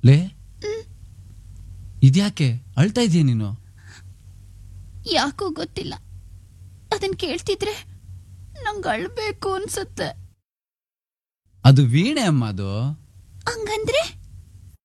ಲೇ, ಇದ್ಯಾಕೆ ಅಳ್ತಾ ಇದೀಯ ನೀನು? ಯಾಕೋ ಗೊತ್ತಿಲ್ಲ, ಅದನ್ ಕೇಳ್ತಿದ್ರೆ ನಂಗೆ ಅಳ್ಬೇಕು ಅನ್ಸುತ್ತೆ. ಅದು ವೀಣೆ ಅಮ್ಮ. ಅದು ಹಂಗಂದ್ರೆ